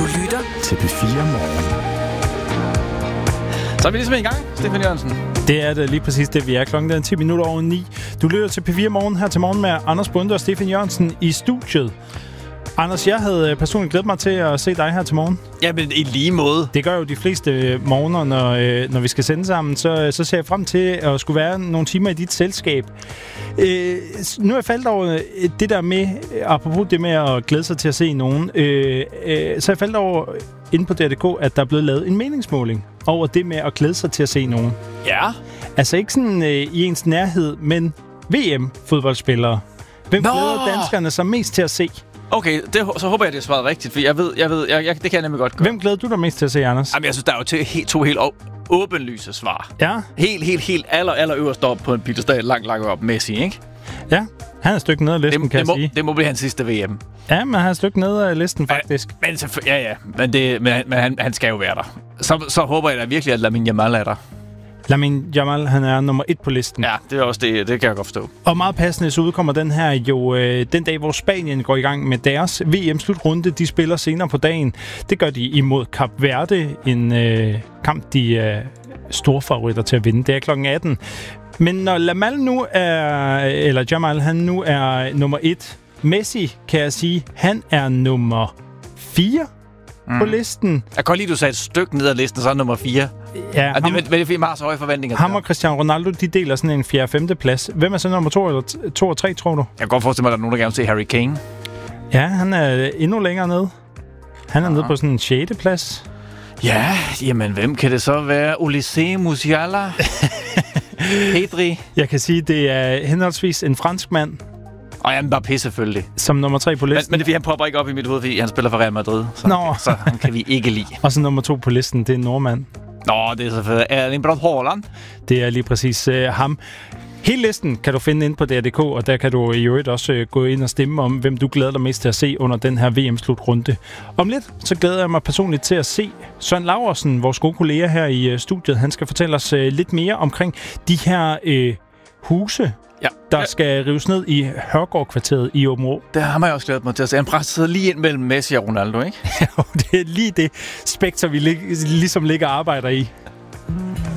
lytter til P4 Morgen. Så er vi ligesom i gang, Stefan Jørgensen. Det er det lige præcis det, vi er. Klokken er 10 minutter over 9. Du lytter til P4 Morgen her til morgen med Anders Bonde og Stefan Jørgensen i studiet. Anders, jeg havde personligt glædet mig til at se dig her til morgen. Jamen, i lige måde. Det gør jo de fleste morgener, når vi skal sende sammen. Så ser jeg frem til at skulle være nogle timer i dit selskab. Nu er jeg faldet over det der med, apropos det med at glæde sig til at se nogen, så er jeg faldet over inde på DRDK, at der er blevet lavet en meningsmåling over det med at glæde sig til at se nogen. Ja. Altså ikke sådan i ens nærhed, men VM-fodboldspillere. Hvem glæder danskerne sig mest til at se? Okay, så håber jeg, det er svaret rigtigt, for jeg ved, det kan jeg nemlig godt gøre. Hvem glæder du dig mest til at se, Anders? Jamen, jeg synes, der er jo to helt åbenlyse svar. Ja. Helt aller øverst op på en piedestal langt op. Messi, ikke? Ja, han er et stykke ned af listen, kan jeg sige. Det må blive hans sidste VM. Ja, men han er et stykke ned af listen, faktisk. Men han skal jo være der. Så håber jeg da virkelig, at Lamine Yamal er der. Lamine Yamal, han er nummer 1 på listen. Ja, det er også det kan jeg godt forstå. Og meget passende, så udkommer den her jo den dag, hvor Spanien går i gang med deres VM-slutrunde. De spiller senere på dagen. Det gør de imod Kap Verde, en kamp, de er store favoritter til at vinde. Det er klokken 18. Men når Yamal nu er nummer 1, Messi, kan jeg sige, han er nummer 4 på listen. Jeg kan godt lide, du sagde et stykke ned ad listen, så er nummer 4. Ja, men det er fordi, man har så høje forventninger. Ham og Cristiano Ronaldo, de deler sådan en 4. og 5. plads. Hvem er så nummer 2 og 3, tror du? Jeg kan godt forestille mig, at der er nogen, der gerne vil se Harry Kane. Ja, han er endnu længere nede. Han er nede på sådan en 6. plads. Ja, jamen hvem kan det så være? Olise Musiala? Pedri? Jeg kan sige, det er henholdsvis en fransk mand. Og jamen, Mbappé selvfølgelig. Som nummer 3 på listen. Men det er fordi, han popper ikke op i mit hoved, fordi han spiller for Real Madrid. Så han kan vi ikke lide. Og så nummer 2 på listen, det er en nordmand. Nå, det er selvfølgelig Erling Braut Haaland. Det er lige præcis ham. Hele listen kan du finde inde på DRDK, og der kan du i øvrigt også gå ind og stemme om, hvem du glæder dig mest til at se under den her VM-slutrunde. Om lidt, så glæder jeg mig personligt til at se Søren Laursen, vores gode kollega her i studiet. Han skal fortælle os lidt mere omkring de her huse, der skal rives ned i Hørgård-kvarteret i Aabenraa. Det har man også glædet mig til at se. Han presser lige ind mellem Messi og Ronaldo, ikke? Ja, det er lige det spekter, vi ligesom ligger og arbejder i.